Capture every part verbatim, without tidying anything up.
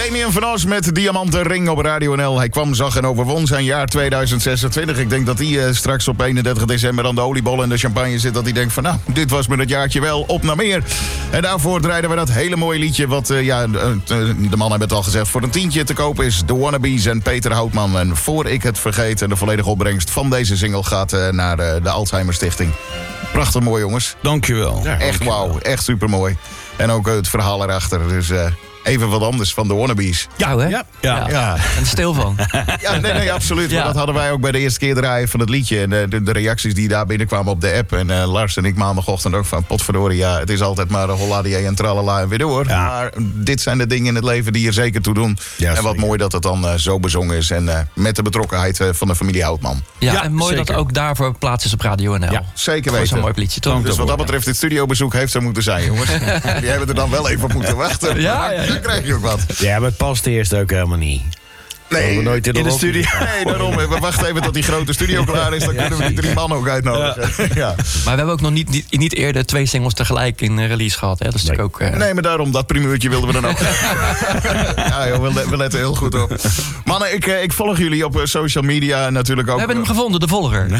Damien van Os met Diamanten Ring op Radio N L. Hij kwam, zag en overwon zijn jaar tweeduizend zesentwintig. Ik denk dat hij uh, straks op eenendertig december aan de oliebollen en de champagne zit. Dat hij denkt van nou, dit was me het jaartje wel, op naar meer. En daarvoor draaiden we dat hele mooie liedje. Wat, uh, ja, uh, de man hebben het al gezegd, voor een tientje te kopen is. The Wannabes en Peter Houtman. En voor ik het vergeet, en de volledige opbrengst van deze single gaat uh, naar uh, de Alzheimer Stichting. Prachtig mooi, jongens. Dankjewel. Ja, echt wauw, echt supermooi. En ook uh, het verhaal erachter. Dus uh, even wat anders van de Wannabes. Ja, hè? Ja. Ja. Ja. En stil van. Ja, nee, nee, absoluut. Ja. Maar dat hadden wij ook bij de eerste keer draaien van het liedje. En de, de, de reacties die daar binnenkwamen op de app. En uh, Lars en ik maandagochtend ook van potverdorie. Ja, het is altijd maar holladie en tralala en weer door. Ja. Maar dit zijn de dingen in het leven die er zeker toe doen. Ja, en wat zeker. mooi dat het dan uh, zo bezongen is. En uh, met de betrokkenheid uh, van de familie Houtman. Ja, Ja, en mooi zeker. dat ook daarvoor plaats is op Radio N L. Ja, zeker Voor weten. zo'n mooi liedje, toch? Dus wat dat betreft, dit studiobezoek heeft er moeten zijn, jongens. Die hebben er dan wel even op moeten wachten. Ja, ja, ja. Dan krijg je ook wat. Ja, maar het past eerst ook helemaal niet. Nee, we nooit in de, In de rock- studio. nee, daarom. We wachten even tot die grote studio klaar is. Dan kunnen we die drie mannen ook uitnodigen. Ja. Maar we hebben ook nog niet, niet, niet eerder twee singles tegelijk in uh, release gehad. Hè? Dat is Nee. natuurlijk ook... Uh, Nee, maar daarom, dat primeurtje wilden we dan ook. Ja, joh, we, le- we letten heel goed op. Mannen, ik, eh, ik volg jullie op eh, social media natuurlijk ook. we hebben hem gevonden, de volger.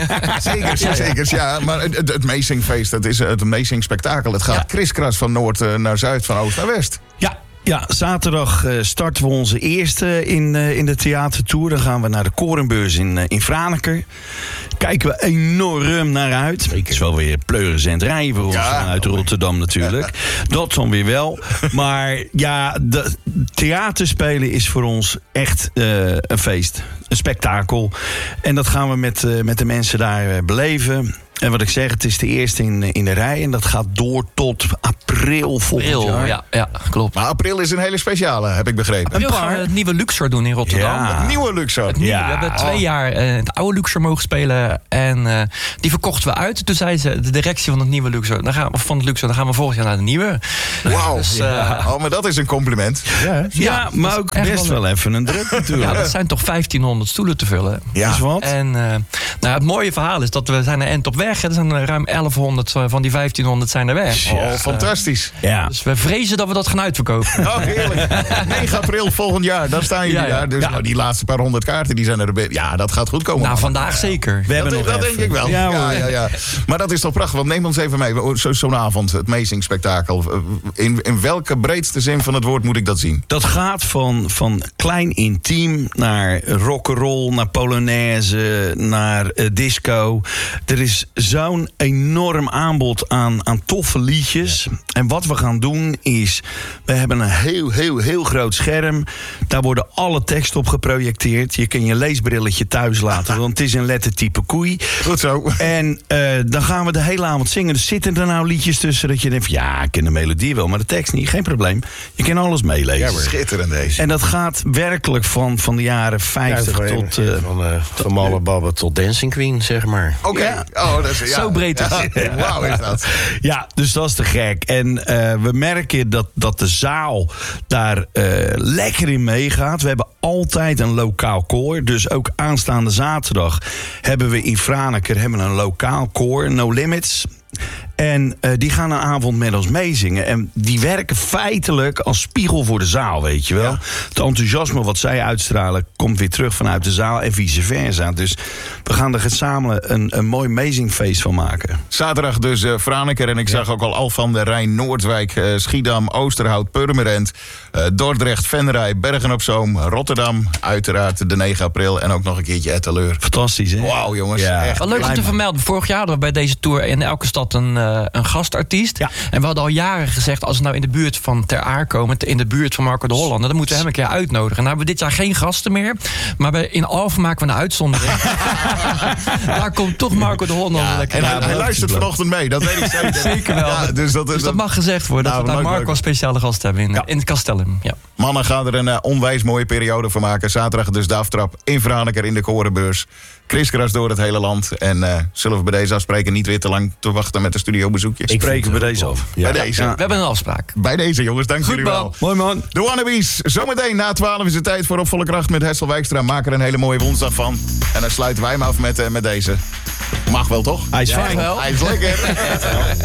Zeker, zeker, ja. Maar het, het, het Meezingfeest, het is het Meezing spektakel. Het gaat Ja. kriskras van noord uh, naar zuid, van oost naar west. Ja, ja, zaterdag uh, starten we onze eerste in, uh, in de theatertour. Dan gaan we naar de Korenbeurs in, uh, in Franeker. Kijken we enorm naar uit. Het is wel weer pleurisend rijden voor ons Ja. vanuit Rotterdam natuurlijk. Dat dan weer wel. Maar ja, de, theaterspelen is voor ons echt uh, een feest. Een spektakel. En dat gaan we met, uh, met de mensen daar uh, beleven. En wat ik zeg, het is de eerste in, in de rij. En dat gaat door tot april volgend April, jaar. ja, ja, klopt. Maar april is een hele speciale, heb ik begrepen. April gaan we het nieuwe Luxor doen in Rotterdam. Ja. Het nieuwe Luxor. Het nieuwe, Ja. We hebben twee jaar uh, het oude Luxor mogen spelen. En uh, die verkochten we uit. Toen zei ze, de directie van het nieuwe Luxor, dan gaan, of van het Luxor, dan gaan we volgend jaar naar de nieuwe. Wauw. Dus, uh, Oh, maar dat is een compliment. Ja, Ja, maar dat ook is echt best wel wel even een druk natuurlijk. ja, dat zijn toch vijftienhonderd stoelen te vullen. Ja. Is wat? En uh, nou, het mooie verhaal is dat we zijn er end op weg. Er zijn ruim elfhonderd van die vijftienhonderd zijn er weg. Oh, fantastisch. Ja. Dus we vrezen dat we dat gaan uitverkopen. Oh, heerlijk. negen april volgend jaar, dan staan jullie Ja, ja. daar. Dus Ja. nou, die laatste paar honderd kaarten, die zijn er. be- Ja, dat gaat goed komen. Nou, vandaag zeker. We hebben dat nog dat even. denk ik wel. Ja, Ja, hoor. ja, ja. Maar dat is toch prachtig, want neem ons even mee. Zo, zo'n avond, het Meezing spektakel. In, in welke breedste zin van het woord moet ik dat zien? Dat gaat van, van klein intiem naar rock'n'roll, naar polonaise, naar uh, disco. Er is zo'n enorm aanbod aan, aan toffe liedjes. En wat we gaan doen is, we hebben een heel, heel, heel groot scherm. Daar worden alle teksten op geprojecteerd. Je kan je leesbrilletje thuis laten, want het is een lettertype koei. Goed zo. En uh, dan gaan we de hele avond zingen. Dus zitten er nou liedjes tussen dat je denkt van, ja, ik ken de melodie wel, maar de tekst niet. Geen probleem. Je kan alles meelezen. Schitterend deze. En dat gaat werkelijk van, van de jaren vijftig Ja, van, tot... uh, van, uh, van Malle Babbe tot Dancing Queen, zeg maar. Oké. Ja. Oh, dat is, ja. Zo breed is Ja. Wauw is dat. ja, dus dat is te gek. En uh, we merken dat, dat de zaal daar uh, lekker in meegaat. We hebben altijd een lokaal koor. Dus ook aanstaande zaterdag hebben we in Franeker hebben we een lokaal koor, No Limits. En uh, die gaan een avond met ons meezingen. En die werken feitelijk als spiegel voor de zaal, weet je wel. Ja. Het enthousiasme wat zij uitstralen komt weer terug vanuit de zaal en vice versa. Dus we gaan er gezamenlijk een, een mooi meezingfeest van maken. Zaterdag dus uh, Franeker. En ik zag ook al Al van der Rijn, Noordwijk, uh, Schiedam, Oosterhout, Purmerend, uh, Dordrecht, Venray, Bergen op Zoom, Rotterdam. Uiteraard de negen april. En ook nog een keertje Etteleur. Fantastisch, hè? Wauw, jongens. Ja. Echt. Wat leuk om te vermelden. Vorig jaar hadden we bij deze tour in elke stad een, uh, een gastartiest. Ja. En we hadden al jaren gezegd, als we nou in de buurt van Ter Aar komen, in de buurt van Marco de Hollander, dan moeten we hem een keer uitnodigen. Nou hebben we dit jaar geen gasten meer. Maar bij, in Alphen maken we een uitzondering. Daar komt toch Marco de Hollander lekker En hij, uit. hij luistert vanochtend mee, dat weet ik zeker. Zeker wel. Ja, dus dat, Dus dat mag gezegd worden, Nou, dat we daar leuk, Marco leuk. als speciale gast hebben in, Ja. in het Castellum. Ja. Mannen gaan er een uh, onwijs mooie periode van maken. Zaterdag dus de aftrap in Franeker in de Korenbeurs. Kriskras door het hele land. En uh, zullen we bij deze afspreken niet weer te lang te wachten met de studiobezoekjes. Ik spreken we deze af. Bij deze. Ja. We hebben een afspraak. Bij deze jongens, dank Goed, jullie wel. man. Mooi man. De Wannabes, zometeen na twaalf is het tijd voor Op Volle Kracht met Hessel Wijkstra. Maak er een hele mooie woensdag van. En dan sluiten wij hem af met, uh, met deze. Mag wel, toch? Hij is Ja, fijn. wel. Hij is lekker.